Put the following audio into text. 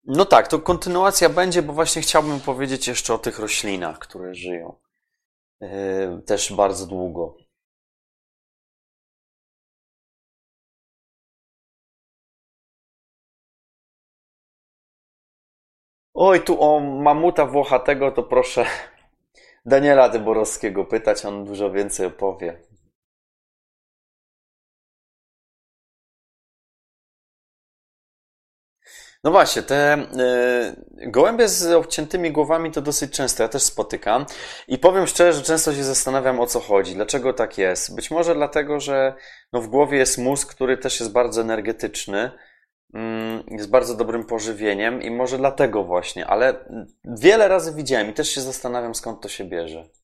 No tak, to kontynuacja będzie, bo właśnie chciałbym powiedzieć jeszcze o tych roślinach, które żyją też bardzo długo. Oj, tu o mamuta włochatego to proszę Daniela Dyborowskiego pytać, on dużo więcej opowie. No właśnie, te gołębie z obciętymi głowami to dosyć często, ja też spotykam i powiem szczerze, że często się zastanawiam o co chodzi, dlaczego tak jest. Być może dlatego, że no w głowie jest mózg, który też jest bardzo energetyczny, jest bardzo dobrym pożywieniem i może dlatego właśnie, ale wiele razy widziałem i też się zastanawiam skąd to się bierze.